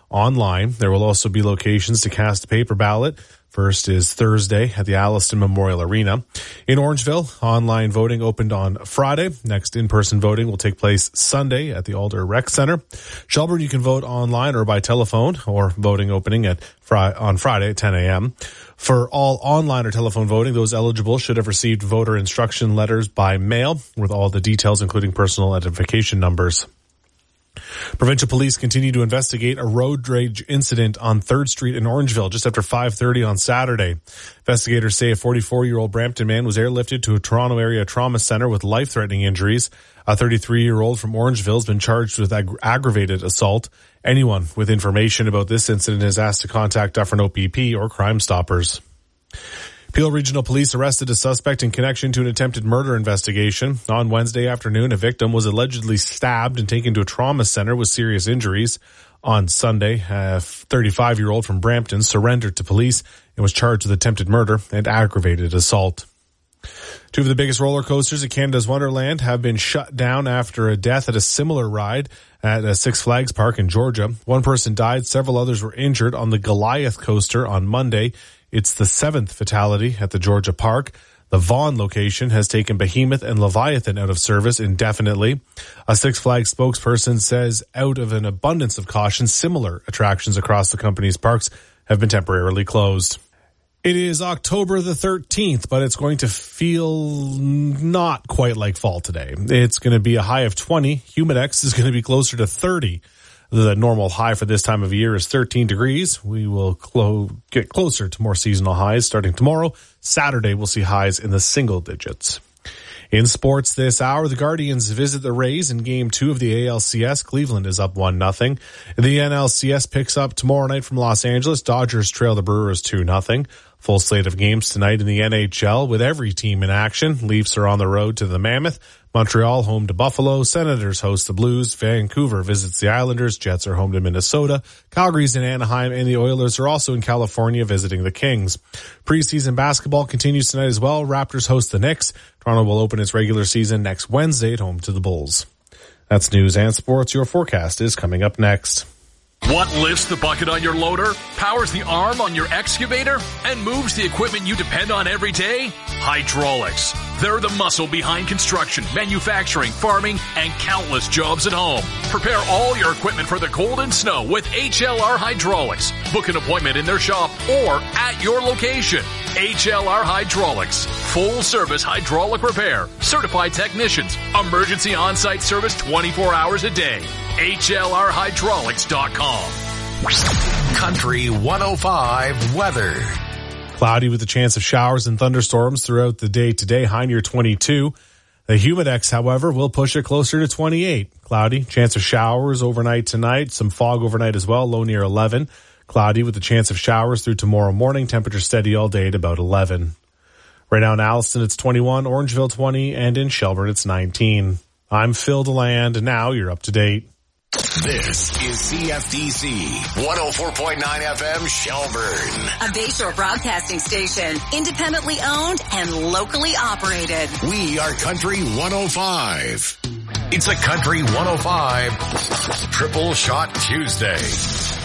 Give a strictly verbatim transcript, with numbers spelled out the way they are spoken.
online. There will also be locations to cast a paper ballot. First is Thursday at the Alliston Memorial Arena. In Orangeville, online voting opened on Friday. Next in-person voting will take place Sunday at the Alder Rec Center. Shelburne, you can vote online or by telephone, or voting opening at fri- on Friday at ten a.m. For all online or telephone voting, those eligible should have received voter instruction letters by mail with all the details, including personal identification numbers. Provincial police continue to investigate a road rage incident on third Street in Orangeville just after five thirty on Saturday. Investigators say a forty-four-year-old Brampton man was airlifted to a Toronto area trauma center with life-threatening injuries. A thirty-three-year-old from Orangeville has been charged with ag- aggravated assault. Anyone with information about this incident is asked to contact Dufferin O P P or Crime Stoppers. Peel Regional Police arrested a suspect in connection to an attempted murder investigation. On Wednesday afternoon, a victim was allegedly stabbed and taken to a trauma center with serious injuries. On Sunday, a thirty-five-year-old from Brampton surrendered to police and was charged with attempted murder and aggravated assault. Two of the biggest roller coasters at Canada's Wonderland have been shut down after a death at a similar ride at a Six Flags Park in Georgia. One person died, several others were injured on the Goliath coaster on Monday. It's the seventh fatality at the Georgia Park. The Vaughan location has taken Behemoth and Leviathan out of service indefinitely. A Six Flags spokesperson says out of an abundance of caution, similar attractions across the company's parks have been temporarily closed. It is October the thirteenth, but it's going to feel not quite like fall today. It's going to be a high of twenty. Humidex is going to be closer to thirty. The normal high for this time of year is thirteen degrees. We will clo- get closer to more seasonal highs starting tomorrow. Saturday, we'll see highs in the single digits. In sports this hour, the Guardians visit the Rays in game two of the A L C S. Cleveland is up one nothing. The N L C S picks up tomorrow night from Los Angeles. Dodgers trail the Brewers two nothing. Full slate of games tonight in the N H L with every team in action. Leafs are on the road to the Mammoth. Montreal home to Buffalo. Senators host the Blues. Vancouver visits the Islanders. Jets are home to Minnesota. Calgary's in Anaheim, and the Oilers are also in California visiting the Kings. Preseason basketball continues tonight as well. Raptors host the Knicks. Toronto will open its regular season next Wednesday at home to the Bulls. That's news and sports. Your forecast is coming up next. What lifts the bucket on your loader, powers the arm on your excavator, and moves the equipment you depend on every day? Hydraulics. They're the muscle behind construction, manufacturing, farming, and countless jobs at home. Prepare all your equipment for the cold and snow with H L R Hydraulics. Book an appointment in their shop or at your location. H L R Hydraulics. Full service hydraulic repair. Certified technicians. Emergency on-site service twenty-four hours a day. H L R hydraulics dot com. Country one oh five weather. Cloudy with a chance of showers and thunderstorms throughout the day today, high near twenty-two. The Humidex, however, will push it closer to twenty-eight. Cloudy, chance of showers overnight tonight, some fog overnight as well, low near eleven. Cloudy with a chance of showers through tomorrow morning, temperature steady all day at about eleven. Right now in Alliston, it's twenty-one, Orangeville twenty, and in Shelburne, it's nineteen. I'm Phil DeLand, and now you're up to date. This is C F D C one oh four point nine F M Shelburne. A Bayshore broadcasting station, independently owned and locally operated. We are Country one oh five. It's a Country one oh five Triple Shot Tuesday.